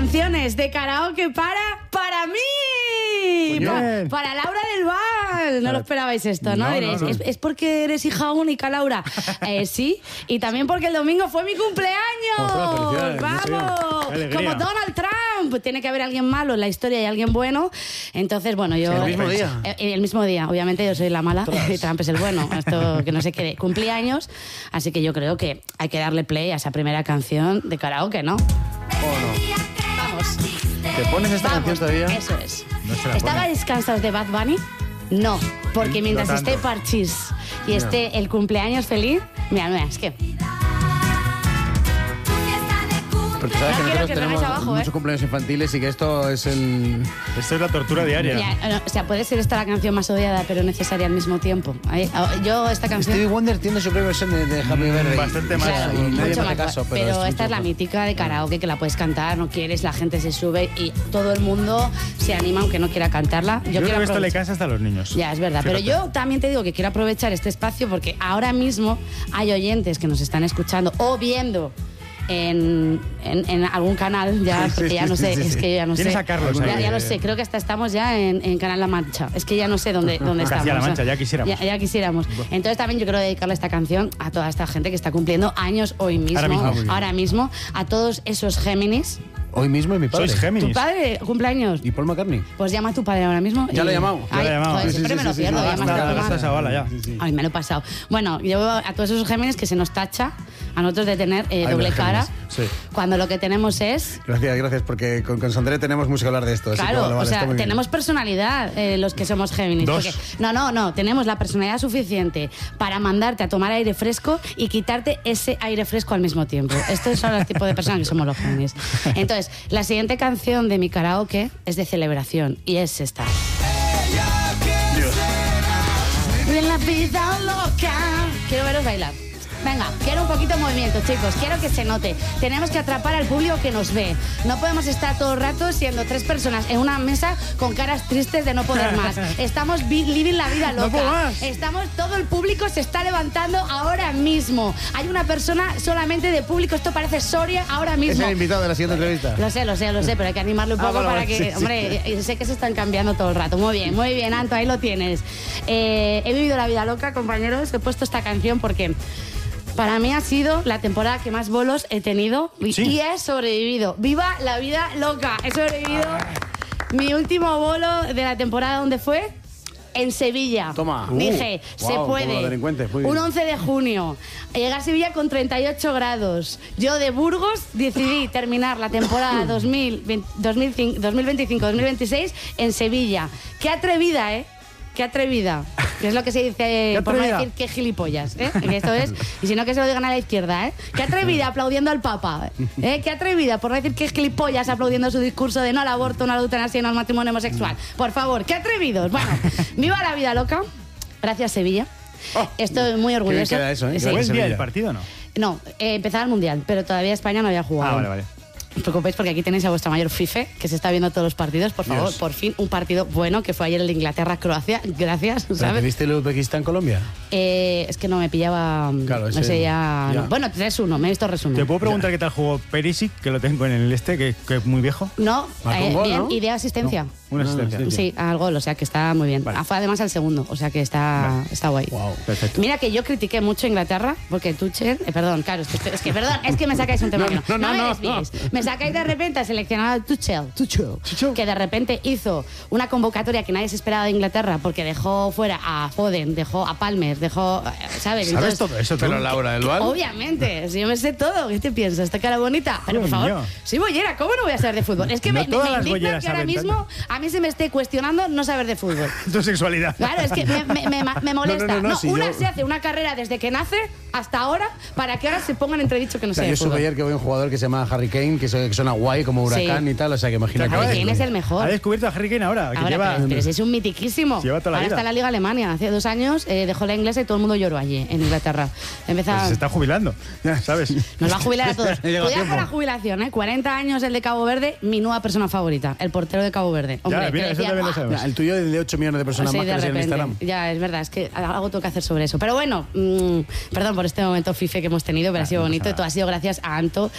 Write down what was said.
canciones de karaoke para mí. Para Laura del Val. No lo esperabais esto, ¿no? Diréis, no. ¿Es porque eres hija única, Laura? Sí. Y también porque el domingo fue mi cumpleaños. ¡Vamos! Como Donald Trump. Tiene que haber alguien malo en la historia y alguien bueno. Entonces, bueno, yo... ¿El mismo día? El mismo día. Obviamente yo soy la mala y Trump es el bueno. Esto que no se quede. Cumpleaños. Así que yo creo que hay que darle play a esa primera canción de karaoke, ¿no? Vamos. ¿Te pones esta canción todavía? Eso es. No se la ¿Estabais cansados de Bad Bunny? No, porque mientras tanto. esté Parchís y esté el cumpleaños feliz, mira, es que... Porque sabes No que quiero nosotros que os tenemos vengáis abajo, muchos cumpleaños infantiles y que esto es el... Esto es la tortura diaria. Ya, o sea, puede ser esta la canción más odiada, pero necesaria al mismo tiempo. Yo esta canción... Stevie Wonder tiene su propia versión de Happy Birthday. Bastante más. Claro, Y nadie mucho me hace más caso, guay. pero Esta es la mítica de karaoke, que la puedes cantar, no quieres, la gente se sube y todo el mundo se anima aunque no quiera cantarla. Yo creo que esto le aprovechar- cansa hasta a los niños. Ya, es verdad. Fíjate. Pero yo también te digo que quiero aprovechar este espacio porque ahora mismo hay oyentes que nos están escuchando o viendo en algún canal, ya, porque ya no sé, es que ya no sé. Tienes a Carlos ahí. Ya lo sé, creo que hasta estamos ya en Canal La Mancha. Es que ya no sé dónde estamos. Castilla-La Mancha, ya quisiéramos. Ya quisiéramos. Entonces también yo quiero dedicarle esta canción a toda esta gente que está cumpliendo años hoy mismo. Ahora mismo. A todos esos Géminis. Hoy mismo es mi padre. Sois Géminis. ¿Tu padre cumpleaños? ¿Y Paul McCartney? Pues llama a tu padre ahora mismo. Ya lo he llamado. Ya lo he llamado. Joder, Sí, siempre me lo pierdo. No, llamas a tu gasta madre. esa bala ya. Ay, me lo he pasado. Bueno, yo a todos esos Géminis que se nos tacha a nosotros de tener doble los cara, Géminis, sí. cuando lo que tenemos es... Gracias, porque con Sandré tenemos mucho que hablar de esto. Así que Claro, vale, o está sea, muy bien. tenemos personalidad los que somos Géminis. Dos. Porque, no, tenemos la personalidad suficiente para mandarte a tomar aire fresco y quitarte ese aire fresco al mismo tiempo. Estos son los tipos de personas que somos los Géminis. Entonces, la siguiente canción de mi karaoke es de celebración y es esta. De la vida loca. Quiero veros bailar. Venga, quiero un poquito de movimiento, chicos. Quiero que se note. Tenemos que atrapar al público que nos ve. No podemos estar todo el rato siendo tres personas en una mesa con caras tristes de no poder más. Estamos living la vida loca. No puedo más. Todo el público se está levantando ahora mismo. Hay una persona solamente de público. Esto parece Soria ahora Es mismo. el invitado de la siguiente entrevista. Lo sé, pero hay que animarle un poco vale, para vale, que... sí, sí. Hombre, sé que se están cambiando todo el rato. Muy bien, Anto, ahí lo tienes. He vivido la vida loca, compañeros. He puesto esta canción porque... Para mí ha sido la temporada que más bolos he tenido y he sobrevivido. ¡Viva la vida loca! He sobrevivido. Mi último bolo de la temporada, ¿dónde fue? En Sevilla. Toma. Dije, Wow, se como puede. delincuente, muy bien. Un 11 de junio. Llegué a Sevilla con 38 grados. Yo de Burgos decidí terminar la temporada 2025-2026 en Sevilla. ¡Qué atrevida, eh! ¡Qué atrevida! Que es lo que se dice por no decir qué gilipollas, ¿eh? Que esto es, y si no que se lo digan a la izquierda, ¿eh? ¡Qué atrevida aplaudiendo al Papa! ¿Eh? ¡Qué atrevida por no decir qué gilipollas aplaudiendo su discurso de no al aborto, no a la eutanasia, no al matrimonio homosexual! Por favor, ¡qué atrevidos! Bueno, viva la vida loca. Gracias, Sevilla. Estoy muy orgullosa. Qué bien queda eso, ¿eh? Sí. ¿Buen día Sevilla. el partido o no? No, empezaba el Mundial, pero todavía España no había jugado. Vale. No os preocupéis porque aquí tenéis a vuestra mayor fife que se está viendo todos los partidos. Por favor, por fin un partido bueno que fue ayer el de Inglaterra-Croacia. Gracias, ¿sabes? ¿Viste el Uzbekistán-Colombia? Es que no me pillaba. Claro, no ese- sé, ya. ya. No. Bueno, 3-1, me he visto resumen. ¿Te puedo preguntar qué tal jugó Perisic, que lo tengo en el que es muy viejo? No, Marcó un gol, bien, ¿no? y de asistencia. Una asistencia. Sí, al gol, o sea que está muy bien. Vale. Fue además al segundo, o sea que está guay. Wow. Perfecto. Mira que yo critiqué mucho a Inglaterra porque Tuchel, perdón, claro, es que me sacáis un tema que no me desvíes. Me sacáis de repente al seleccionado Tuchel, que de repente hizo una convocatoria que nadie se esperaba de Inglaterra porque dejó fuera a Foden, dejó a Palmer, dejó, ¿sabes? ¿Sabes Entonces, todo eso? Pero Laura del Val. obviamente, si yo me sé todo, ¿qué te piensas? Esta cara bonita. Pero por Dios favor, mío. soy bollera, ¿cómo no voy a saber de fútbol? Es que No me todas las indigna bolleras que ahora saben mismo a mí se me esté cuestionando no saber de fútbol. Tu sexualidad. Claro, es que me molesta. No, si una yo- se hace una carrera desde que nace hasta ahora para que ahora se pongan entredicho que no O sea, sé de yo supe fútbol. ayer que había un jugador que se llama Harry Kane, que suena guay como huracán Sí. y tal, o sea que imagínate. Acaba de Harry Kane es el Ha mejor. descubierto a Harry Kane ahora, que Ahora, lleva... pero es un mitiquísimo. Lleva toda la Ahora vida. está en la Liga Alemania. Hace 2 años dejó la inglesa y todo el mundo lloró allí, en Inglaterra. Empieza... Pues se está jubilando, ya sabes. Nos va a jubilar a todos. Ya llega Cuidado tiempo. con la jubilación, ¿eh? 40 años el de Cabo Verde, mi nueva persona favorita, el portero de Cabo Verde. Hombre, mira, que eso decía, también lo "Buah". sabemos. El tuyo de 8 millones de personas Sí, más de que ves en repente. Instagram. Ya, es verdad, es que algo tengo que hacer sobre eso. Pero bueno, perdón por este momento fife que hemos tenido, pero ha sido bonito y todo ha sido gracias a Anto.